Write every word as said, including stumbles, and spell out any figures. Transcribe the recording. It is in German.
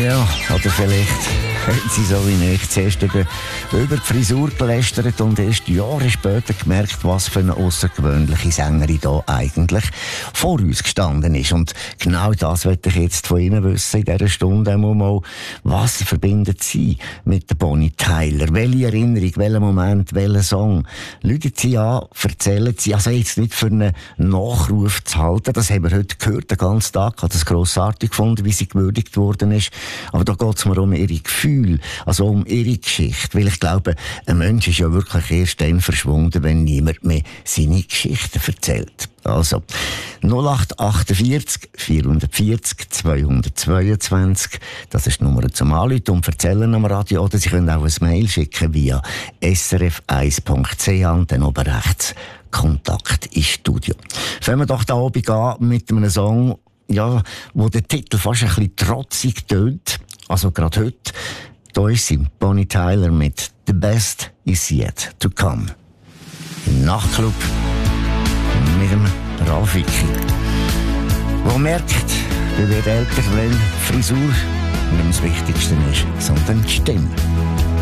Ja, oder vielleicht hat sie so wie ich zuerst über, über die Frisur gelästert und erst Jahre später gemerkt, was für eine außergewöhnliche Sängerin da eigentlich vor uns gestanden ist. Und genau das möchte ich jetzt von Ihnen wissen in dieser Stunde einmal mal. Was verbindet Sie mit der Bonnie Tyler? Welche Erinnerung, welcher Moment, welcher Song? Schauen Sie an, erzählen Sie, also jetzt nicht für einen Nachruf zu halten, das haben wir heute gehört, den ganzen Tag, ich habe das grossartig gefunden, wie sie gewürdigt worden ist. Aber da geht es mir um ihre Gefühle, also um ihre Geschichte. Weil ich glaube, ein Mensch ist ja wirklich erst dann verschwunden, wenn niemand mehr seine Geschichten erzählt. Also, null acht achtundvierzig vierhundertvierzig zweihundertzweiundzwanzig, das ist die Nummer zum Anrufen und erzählen am Radio. Oder Sie können auch ein Mail schicken via s r f eins punkt c h und dann oben rechts Kontakt ins Studio. Fangen wir doch da oben an mit einem Song, ja, wo der Titel fast ein bisschen trotzig tönt. Also gerade heute. Da ist sie, Bonnie Tyler mit «The Best Is Yet To Come». Im Nachtclub mit dem Rafiki. Wo merkt, er wird älter, wenn Frisur nicht das Wichtigste ist, sondern die Stimme.